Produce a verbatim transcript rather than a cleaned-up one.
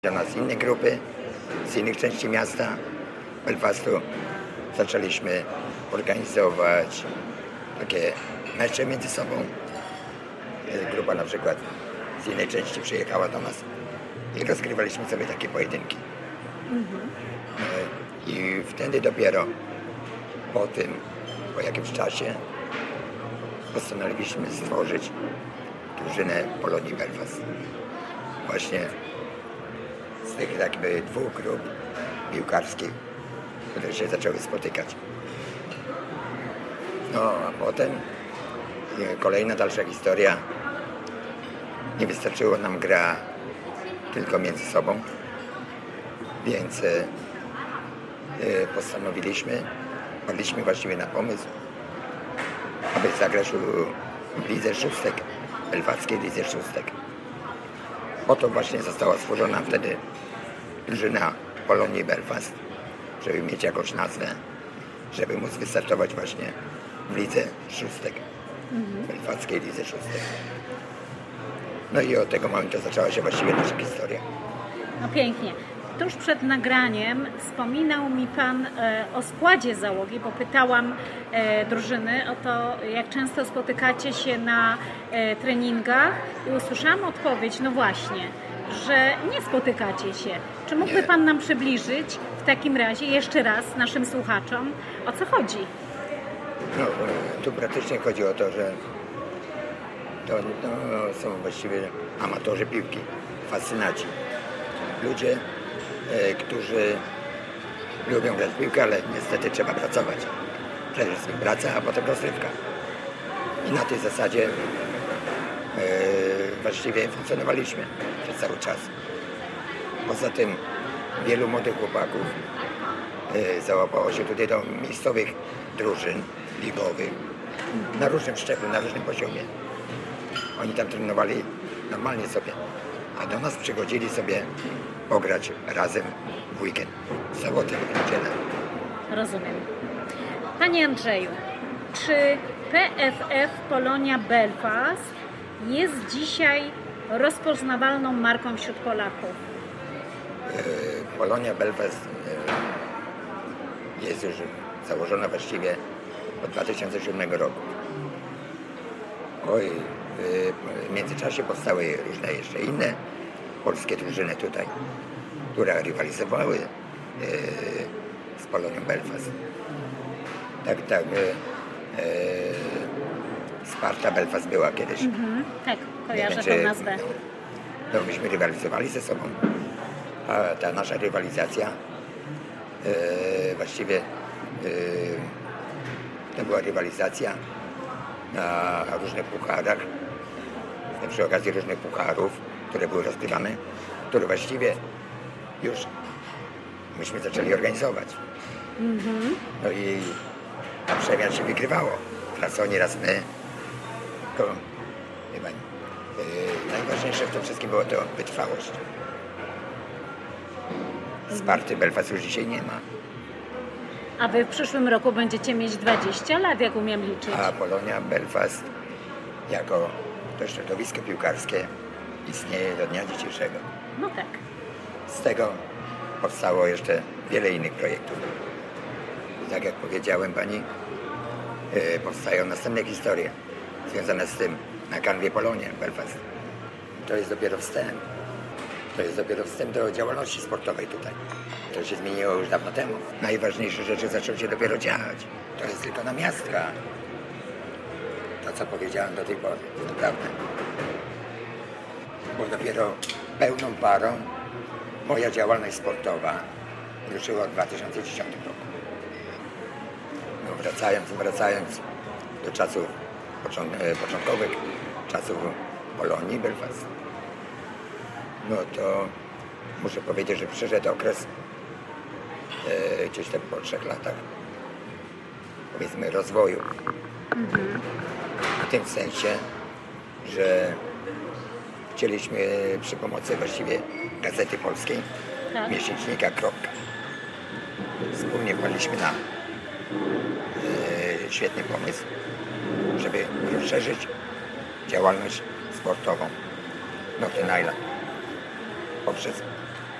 Do nas inne grupy z innych części miasta Belfastu zaczęliśmy organizować takie mecze między sobą. Grupa na przykład z innej części przyjechała do nas i rozgrywaliśmy sobie takie pojedynki. Mhm. I wtedy dopiero po tym, po jakimś czasie postanowiliśmy stworzyć drużynę Polonii Belfast. Właśnie z tych jakby dwóch grup piłkarskich, które się zaczęły spotykać. No a potem kolejna dalsza historia. Nie wystarczyło nam gra tylko między sobą, więc e, postanowiliśmy, padliśmy właściwie na pomysł, aby zagrać w Lidze Szóstek, Belfackiej Lidze Szóstek. Oto właśnie została stworzona wtedy drużyna Polonii Belfast, żeby mieć jakąś nazwę, żeby móc wystartować właśnie w Lidze Szóstek, mhm. Belfackiej Lidze Szóstek. No i od tego momentu zaczęła się właściwie nasza historia. No pięknie. Tuż przed nagraniem wspominał mi Pan e, o składzie załogi, bo pytałam e, drużyny o to, jak często spotykacie się na e, treningach i usłyszałam odpowiedź, no właśnie, że nie spotykacie się. Czy mógłby nie. Pan nam przybliżyć w takim razie jeszcze raz naszym słuchaczom, o co chodzi? No, tu praktycznie chodzi o to, że to, to są właściwie amatorzy piłki, fascynaci. Ludzie, e, którzy lubią grać w piłkę, ale niestety trzeba pracować. Przede wszystkim praca, a potem rozrywka. I na tej zasadzie e, właściwie funkcjonowaliśmy przez cały czas. Poza tym wielu młodych chłopaków e, załapało się tutaj do miejscowych drużyn ligowych na różnym szczeblu, na różnym poziomie. Oni tam trenowali normalnie sobie, a do nas przychodzili sobie pograć razem w weekend, w sobotę, w niedzielę. Rozumiem. Panie Andrzeju, czy P F F Polonia Belfast jest dzisiaj rozpoznawalną marką wśród Polaków? Polonia Belfast jest już założona właściwie od dwa tysiące siódmego roku. Oj, w międzyczasie powstały różne jeszcze inne polskie drużyny tutaj, które rywalizowały z Polonią Belfast. Tak, tak. Sparta Belfast była kiedyś. Mhm, tak, kojarzę tą nazwę. No, no, myśmy rywalizowali ze sobą, a ta nasza rywalizacja e, właściwie e, to była rywalizacja na różnych pucharach, przy okazji różnych pucharów, które były rozgrywane, które właściwie już myśmy zaczęli organizować. Mm-hmm. No i na przemian się wygrywało. Raz oni, raz my. To, chyba, yy, najważniejsze w tym wszystkim było to wytrwałość. Sparty Belfast już dzisiaj nie ma. A wy w przyszłym roku będziecie mieć dwadzieścia lat, jak umiem liczyć. A Polonia Belfast jako to środowisko piłkarskie istnieje do dnia dzisiejszego. No tak. Z tego powstało jeszcze wiele innych projektów. Tak jak powiedziałem pani, yy, powstają następne historie związane z tym na kanwie Polonia Belfast. To jest dopiero wstęp. To jest dopiero wstęp do działalności sportowej tutaj. To się zmieniło już dawno temu. Najważniejsze rzeczy zaczęły się dopiero dziać. To jest tylko namiastka. To, co powiedziałem do tej pory, naprawdę. Bo dopiero pełną parą moja działalność sportowa ruszyła w dwa tysiące dziesiątym roku. No, wracając, wracając do czasów początkowych, czasów Polonii Belfast, no to muszę powiedzieć, że przyszedł okres e, gdzieś tak po trzech latach, powiedzmy, rozwoju. Mhm. W tym sensie, że chcieliśmy przy pomocy właściwie Gazety Polskiej, tak. miesięcznika Kropka. Wspólnie wpadliśmy na e, świetny pomysł, żeby rozszerzyć działalność sportową Northern Ireland poprzez